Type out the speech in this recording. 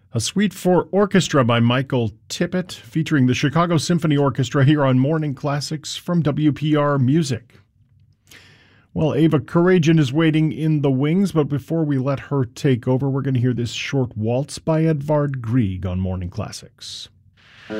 A Suite for Orchestra by Michael Tippett, featuring the Chicago Symphony Orchestra here on Morning Classics from WPR Music. Well, Ava Kurajan is waiting in the wings, but before we let her take over, we're going to hear this short waltz by Edvard Grieg on Morning Classics.